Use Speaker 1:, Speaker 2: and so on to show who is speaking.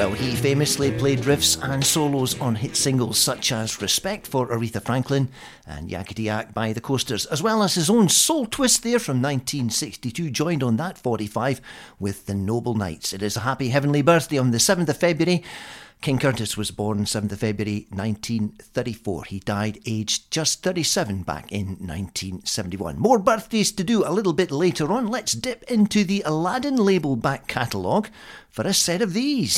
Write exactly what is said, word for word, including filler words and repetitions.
Speaker 1: Well, he famously played riffs and solos on hit singles such as Respect for Aretha Franklin and Yakety Yak by the Coasters, as well as his own soul twist there from nineteen sixty-two, joined on that forty-five with the Noble Knights. It is a happy heavenly birthday on the seventh of February. King Curtis was born seventh of February nineteen thirty-four. He died aged just thirty-seven back in nineteen seventy-one. More birthdays to do a little bit later on. Let's dip into the Aladdin label back catalogue for a set of these.